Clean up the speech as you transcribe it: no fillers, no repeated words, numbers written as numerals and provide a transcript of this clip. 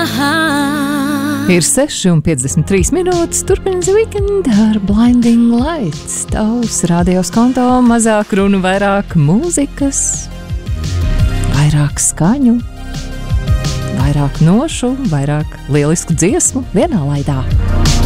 Ir 6:53 minūtes, turpina The Weekend ar Blinding Lights. Tavs radios konto, mazāk runu, vairāk mūzikas, vairāk skaņu, vairāk nošu, vairāk lielisku dziesmu vienā laidā.